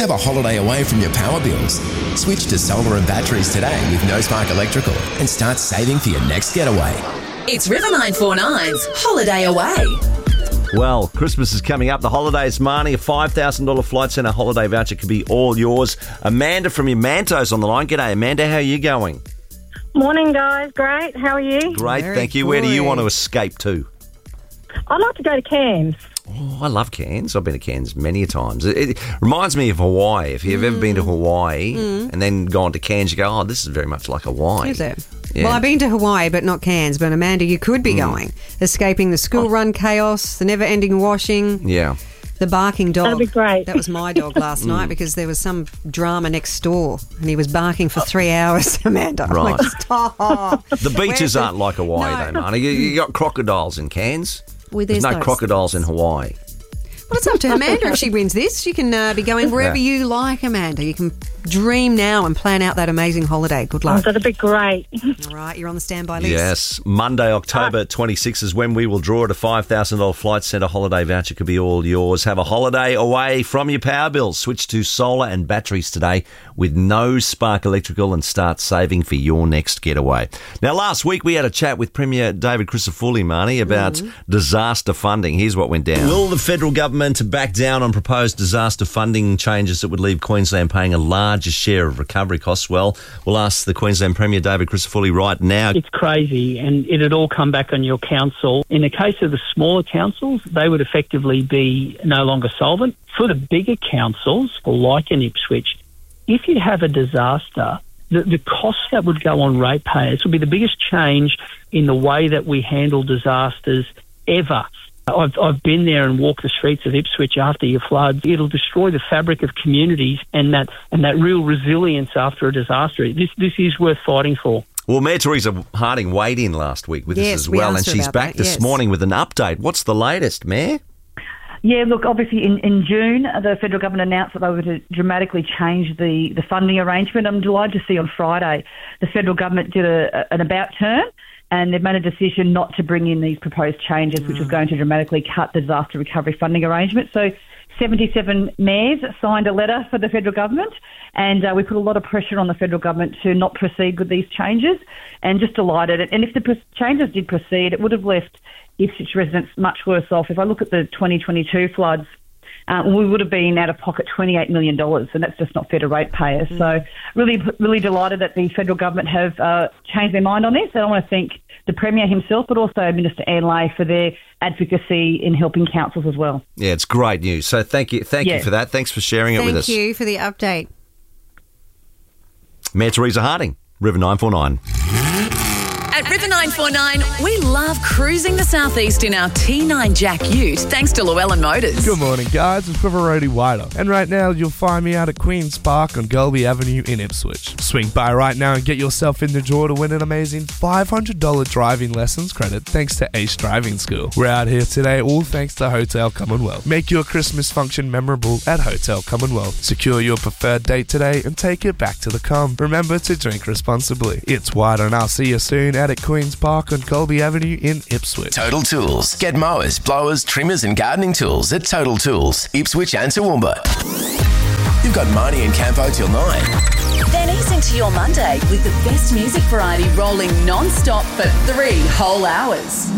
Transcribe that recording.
have a holiday away from your power bills. Switch to solar and batteries today with No Spark Electrical and start saving for your next getaway. It's River 949's Holiday Away. Well, Christmas is coming up. The holidays, Marnie. A $5,000 Flight Centre holiday voucher could be all yours. Amanda from your Mantos on the line. G'day, Amanda. How are you going? Morning, guys. Great. How are you? Great, Very thank you. good. Where do you want to escape to? I'd like to go to Cairns. Oh, I love Cairns. I've been to Cairns many a times. It reminds me of Hawaii. If you've ever been to Hawaii and then gone to Cairns, you go, oh, this is very much like Hawaii. Is it? Yeah. Well, I've been to Hawaii, but not Cairns. But Amanda, you could be going. Escaping the school run chaos, the never-ending washing, Yeah. the barking dog. That'd be great. That was my dog last night because there was some drama next door and he was barking for 3 hours, Amanda. I'm like, Right. stop. The beaches aren't like Hawaii, No. though, Marnie. You got crocodiles in Cairns. Well, There's no those. crocodiles in Hawaii. Well, it's up to Amanda if she wins this. She can be going wherever Yeah. you like, Amanda. You can dream now and plan out that amazing holiday. Good Oh, luck. that'd be great. All right, you're on the standby list. Yes, Monday, October 26th is when we will draw at a $5,000 Flight Centre holiday voucher. Could be all yours. Have a holiday away from your power bills. Switch to solar and batteries today with No Spark Electrical and start saving for your next getaway. Now, last week we had a chat with Premier David Crisafulli, Marnie, about disaster funding. Here's what went down. Will the federal government back down on proposed disaster funding changes that would leave Queensland paying a larger share of recovery costs? Well, we'll ask the Queensland Premier David Crisafulli right now. It's crazy, and it'd all come back on your council. In the case of the smaller councils, they would effectively be no longer solvent. For the bigger councils, like in Ipswich, if you have a disaster, the costs that would go on ratepayers would be the biggest change in the way that we handle disasters ever. I've been there and walked the streets of Ipswich after your floods. It'll destroy the fabric of communities and that real resilience after a disaster. This is worth fighting for. Well, Mayor Teresa Harding weighed in last week with us Yes, as we well, and asked her she's about back that, this yes. morning with an update. What's the latest, Mayor? Yeah, look, obviously in June, the federal government announced that they were to dramatically change the funding arrangement. I'm delighted to see on Friday the federal government did an about turn, and they've made a decision not to bring in these proposed changes, which was going to dramatically cut the disaster recovery funding arrangement. So 77 mayors signed a letter for the federal government, and we put a lot of pressure on the federal government to not proceed with these changes, and just delighted. And if the changes did proceed, it would have left Ipswich residents much worse off. If I look at the 2022 floods, we would have been out of pocket $28 million, and that's just not fair to ratepayers. So really delighted that the federal government have changed their mind on this. And I want to thank the Premier himself, but also Minister Anne Ley for their advocacy in helping councils as well. Yeah, it's great news. So thank you for that. Thanks for sharing it with us. Thank you for the update. Mayor Teresa Harding, River 949. At River 949, we love cruising the southeast in our T9 Jack Ute, thanks to Llewellyn Motors. Good morning, guys. It's River Roadie Wider, and right now you'll find me out at Queen's Park on Gulby Avenue in Ipswich. Swing by right now and get yourself in the draw to win an amazing $500 driving lessons credit thanks to Ace Driving School. We're out here today all thanks to Hotel Commonwealth. Make your Christmas function memorable at Hotel Commonwealth. Secure your preferred date today and take it back to the com. Remember to drink responsibly. It's Wider, and I'll see you soon at Queen's Park on Colby Avenue in Ipswich. Total Tools. Get mowers, blowers, trimmers and gardening tools at Total Tools, Ipswich and Toowoomba. You've got Marnie and Campo till 9. Then ease into your Monday with the best music variety rolling non-stop for 3 whole hours.